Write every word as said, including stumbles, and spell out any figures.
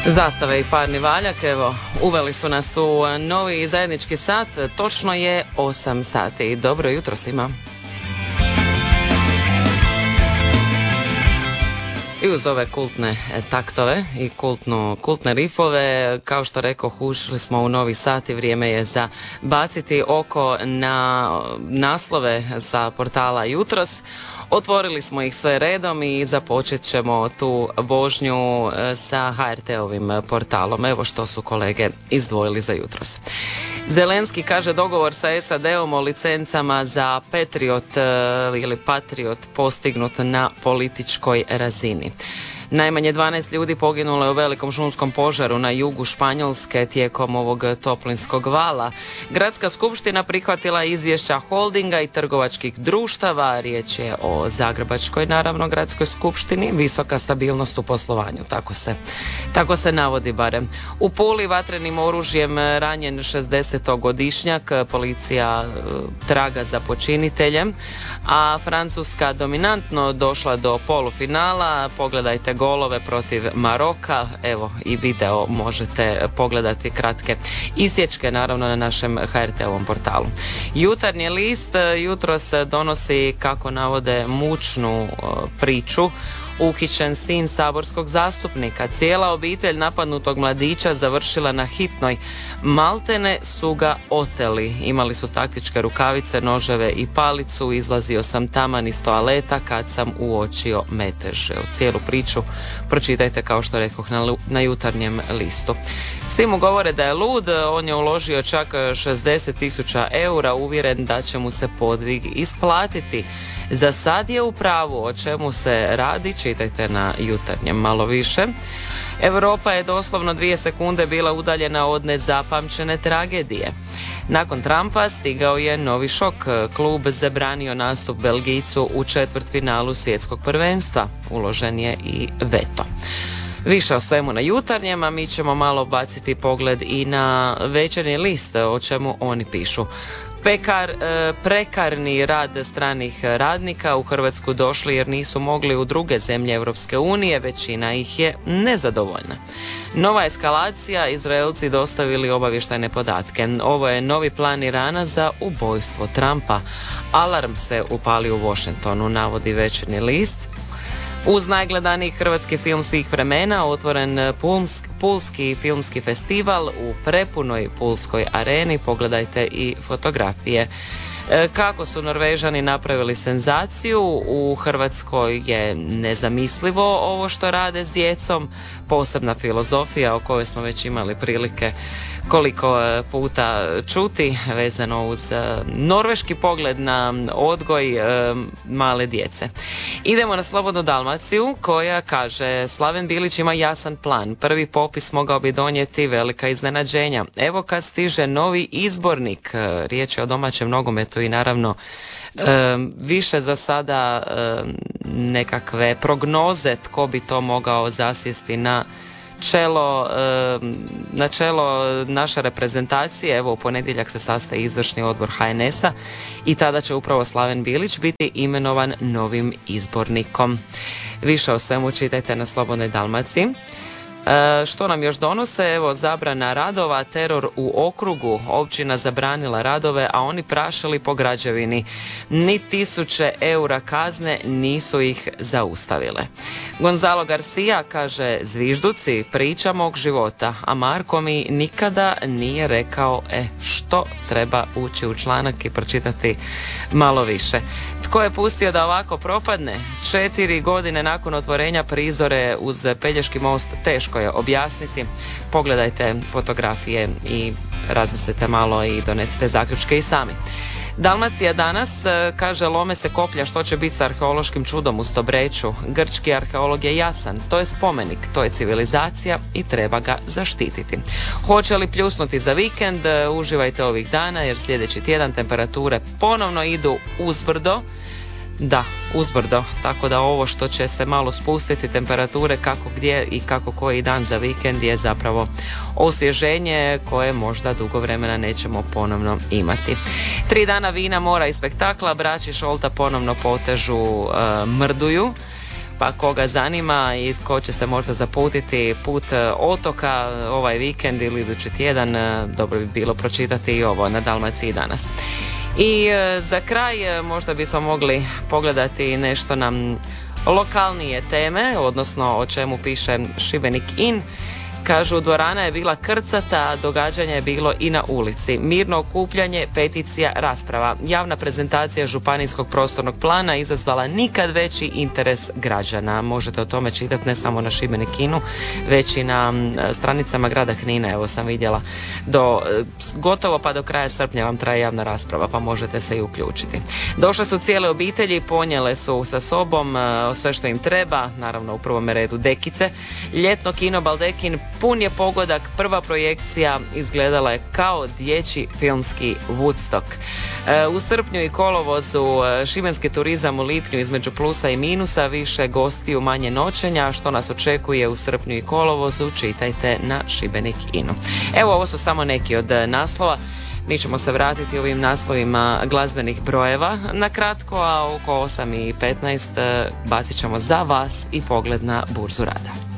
Zastave i parni valjak, evo, uveli su nas u novi zajednički sat, točno je osam sati. Dobro jutro svima. I uz ove kultne taktove i kultnu, kultne rifove, kao što rekoh, ušli smo u novi sat i vrijeme je za baciti oko na naslove sa portala Jutros. Otvorili smo ih sve redom i započet ćemo tu vožnju sa ha er te-ovim portalom. Evo što su kolege izdvojili za jutros. Zelenski kaže dogovor sa es a de-om o licencama za Patriot ili Patriot postignut na političkoj razini. Najmanje dvanaest ljudi poginulo je u velikom šumskom požaru na jugu Španjolske tijekom ovog toplinskog vala. Gradska skupština prihvatila izvješća holdinga i trgovačkih društava. Riječ je o Zagrebačkoj, naravno, gradskoj skupštini. Visoka stabilnost u poslovanju, tako se, tako se navodi barem. U Puli vatrenim oružjem ranjen šezdesetogodišnjak. Policija traga za počiniteljem, a Francuska dominantno došla do polufinala. Pogledajte golove protiv Maroka, evo i video možete pogledati, kratke isječke naravno na našem ha er te-ovom portalu. Jutarnji list jutros donosi, kako navode, mučnu priču. Uhićen sin saborskog zastupnika, cijela obitelj napadnutog mladića završila na hitnoj. Maltene su ga oteli, imali su taktičke rukavice, noževe i palicu. Izlazio sam taman iz toaleta kad sam uočio metež. Cijelu priču pročitajte, kao što rekoh, na, na jutarnjem listu. Svi mu govore da je lud, on je uložio čak šezdeset tisuća eura, uvjeren da će mu se podvig isplatiti. Za sad je u pravu, o čemu se radi, čitajte na jutarnjem malo više. Europa je doslovno dvije sekunde bila udaljena od nezapamćene tragedije. Nakon Trumpa stigao je novi šok. Klub zabranio nastup Belgijcu u četvrtfinalu svjetskog prvenstva. Uložen je i veto. Više o svemu na jutarnjem, a mi ćemo malo baciti pogled i na večernji list, o čemu oni pišu. Pekar, prekarni rad stranih radnika u Hrvatsku došli jer nisu mogli u druge zemlje Europske unije, većina ih je nezadovoljna. Nova eskalacija, Izraelci dostavili obavještajne podatke. Ovo je novi plan Irana za ubojstvo Trumpa. Alarm se upali u Washingtonu, navodi večernji list. Uz najgledaniji hrvatski film svih vremena otvoren Pulski, Pulski filmski festival u prepunoj Pulskoj areni. Pogledajte i fotografije. Kako su Norvežani napravili senzaciju, u Hrvatskoj je nezamislivo ovo što rade s djecom. Posebna filozofija o kojoj smo već imali prilike koliko puta čuti, vezano uz norveški pogled na odgoj male djece. Idemo na Slobodnu Dalmaciju, koja kaže Slaven Bilić ima jasan plan. Prvi popis mogao bi donijeti velika iznenađenja. Evo kad stiže novi izbornik. Riječ je o domaćem nogometu i naravno više za sada nekakve prognoze tko bi to mogao zasjesti na čelo, na čelo naše reprezentacije. Evo, u ponedjeljak se sastaje izvršni odbor ha en es-a i tada će upravo Slaven Bilić biti imenovan novim izbornikom. Više o svemu čitajte na Slobodnoj Dalmaciji. E, što nam još donose? Evo, zabrana radova, teror u okrugu. Općina zabranila radove, a oni prašili po građevini. Ni tisuće eura kazne nisu ih zaustavile. Gonzalo Garcia kaže zvižduci, priča mog života, a Marko mi nikada nije rekao e, što treba ući u članak i pročitati malo više. Tko je pustio da ovako propadne? Četiri godine nakon otvorenja prizore uz Pelješki most teško je objasniti. Pogledajte fotografije i razmislite malo i donesite zaključke i sami. Dalmacija danas kaže lome se koplja što će biti s arheološkim čudom u Stobreću. Grčki arheolog je jasan, to je spomenik, to je civilizacija i treba ga zaštititi. Hoće li pljusnuti za vikend? Uživajte ovih dana jer sljedeći tjedan temperature ponovno idu uzbrdo. Da, uzbrdo, tako da ovo što će se malo spustiti temperature kako gdje i kako koji dan za vikend je zapravo osvježenje koje možda dugo vremena nećemo ponovno imati. Tri dana vina, mora i spektakla, braći Šolta ponovno potežu e, Mrduju. pa koga zanima i ko će se možda zaputiti put otoka ovaj vikend ili idući tjedan, dobro bi bilo pročitati i ovo na Dalmaciji danas. I za kraj možda bismo mogli pogledati nešto nam lokalnije teme, odnosno o čemu piše Šibenik in. Kažu, dvorana je bila krcata, događanje je bilo i na ulici. Mirno okupljanje, peticija, rasprava. Javna prezentacija županijskog prostornog plana izazvala nikad veći interes građana. Možete o tome čitati ne samo na Šibenik inu, već i na stranicama grada Knina. Evo sam vidjela, do, gotovo pa do kraja srpnja vam traje javna rasprava, pa možete se i uključiti. Došle su cijele obitelji, ponijele su sa sobom sve što im treba, naravno u prvom redu dekice. Ljetno kino Baldekin pun je pogodak, prva projekcija izgledala je kao dječji filmski Woodstock. E, u srpnju i kolovozu šibenski turizam u lipnju između plusa i minusa, više gostiju, manje noćenja. Što nas očekuje u srpnju i kolovozu, čitajte na Šibenik inu. Evo, ovo su samo neki od naslova. Mi ćemo se vratiti ovim naslovima glazbenih brojeva na kratko, a oko osam i petnaest bacit ćemo za vas i pogled na burzu rada.